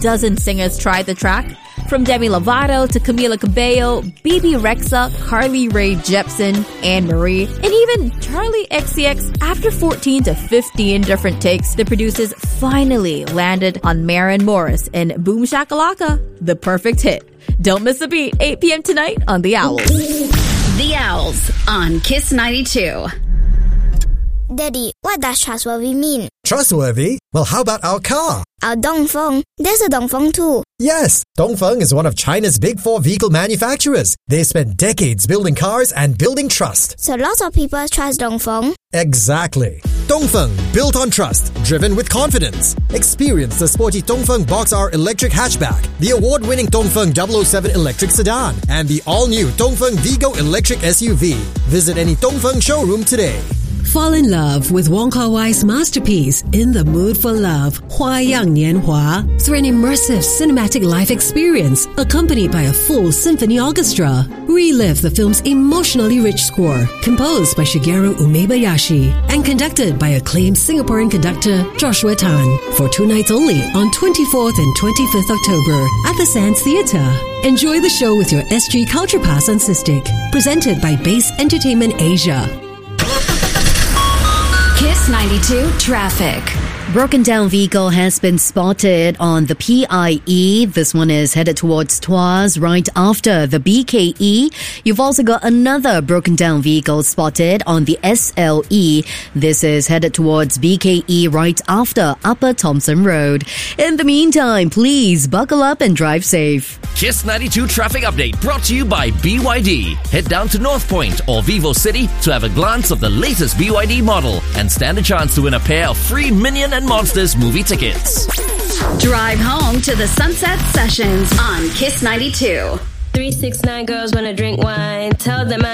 dozen singers tried the track. From Demi Lovato to Camila Cabello, BB Rexa, Carly Rae Jepsen, Anne Marie, and even Charlie XCX. After 14 to 15 different takes, the producers finally landed on Maren Morris in Boom Shakalaka, the perfect hit. Don't miss a beat, 8 p.m. tonight on The Owls. The Owls on Kiss 92. Daddy, what does trustworthy mean? Trustworthy? Well, how about our car? Our Dongfeng. There's a Dongfeng too. Yes, Dongfeng is one of China's big four vehicle manufacturers. They spent decades building cars and building trust. So lots of people trust Dongfeng. Exactly. Dongfeng, built on trust, driven with confidence. Experience the sporty Dongfeng Box R electric hatchback, the award-winning Dongfeng 007 electric sedan, and the all-new Dongfeng Vigo electric SUV. Visit any Dongfeng showroom today. Fall in love with Wong Kar-wai's masterpiece, In the Mood for Love, 花样年华, through an immersive cinematic life experience accompanied by a full symphony orchestra. Relive the film's emotionally rich score, composed by Shigeru Umebayashi and conducted by acclaimed Singaporean conductor Joshua Tan, for 2 nights only on 24th and 25th October at the Sands Theatre. Enjoy the show with your SG Culture Pass on SISTIC, presented by Base Entertainment Asia. Kiss 92 Traffic. Broken down vehicle has been spotted on the PIE. This one is headed towards Tuas right after the BKE. You've also got another broken down vehicle spotted on the SLE. This is headed towards BKE right after Upper Thompson Road. In the meantime, please buckle up and drive safe. Kiss 92 Traffic Update brought to you by BYD. Head down to North Point or Vivo City to have a glance of the latest BYD model and stand a chance to win a pair of free Minion and Monsters movie tickets. Drive home to the Sunset Sessions on Kiss 92. 369 girls wanna drink wine. Tell them